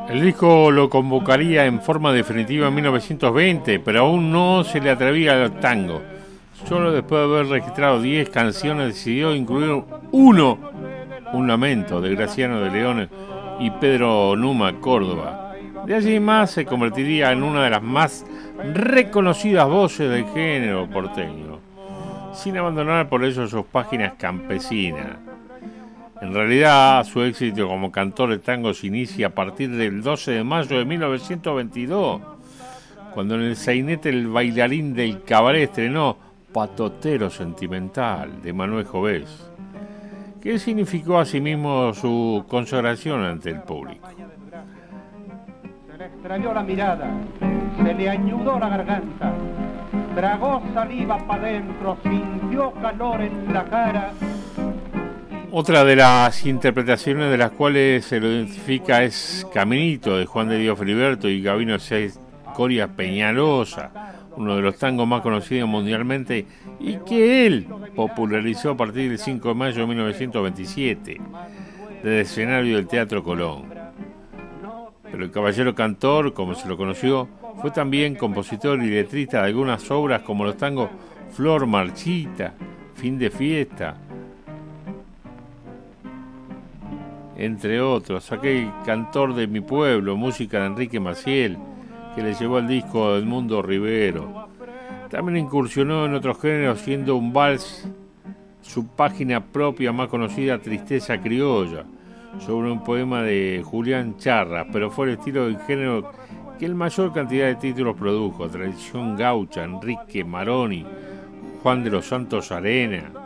El disco lo convocaría en forma definitiva en 1920, pero aún no se le atrevía al tango. Solo después de haber registrado 10 canciones decidió incluir un lamento de Graciano de León y Pedro Numa Córdoba. De allí más se convertiría en una de las más reconocidas voces del género porteño, sin abandonar por ello sus páginas campesinas. En realidad, su éxito como cantor de tango se inicia a partir del 12 de mayo de 1922, cuando en el sainete el bailarín del cabaret estrenó Patotero Sentimental, de Manuel Jovés, que significó asimismo su consagración ante el público. Se le extravió la mirada, se le añudó la garganta, tragó saliva para adentro, sintió calor en la cara. Otra de las interpretaciones de las cuales se lo identifica es Caminito, de Juan de Dios Filiberto y Gabino Seis Coria Peñalosa, uno de los tangos más conocidos mundialmente y que él popularizó a partir del 5 de mayo de 1927, desde el escenario del Teatro Colón. Pero el caballero cantor, como se lo conoció, fue también compositor y letrista de algunas obras como los tangos Flor Marchita, Fin de Fiesta, entre otros. Aquel cantor de mi pueblo, música de Enrique Maciel, que le llevó el disco a Edmundo Rivero. También incursionó en otros géneros, siendo un vals su página propia más conocida, Tristeza Criolla, sobre un poema de Julián Charras, pero fue el estilo del género que el mayor cantidad de títulos produjo: Tradición Gaucha, Enrique Maroni, Juan de los Santos Arena.